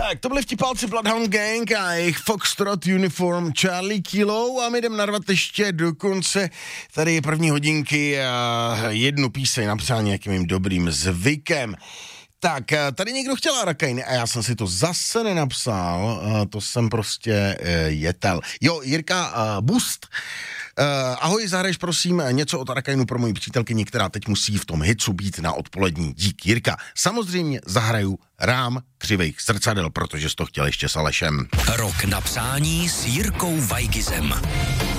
Tak, to byly vtipálci Bloodhound Gang a jejich Foxtrot Uniform Charlie Kilo a my jdem narvat ještě do konce tady první hodinky a jednu píseň napsal nějakým mým dobrým zvykem. Tak, tady někdo chtěl Arakajny a já jsem si to zase nenapsal, to jsem prostě jetel. Jo, Jirka Bust. Ahoj, zahraješ prosím něco od Arakajnu pro moji přítelkyni, která teď musí v tom hitsu být na odpolední. Dík, Jirka. Samozřejmě zahraju Rám křivejch srdcadel, protože jsi to chtěl ještě s Alešem. Rok na přání s Jirkou Vajgizem.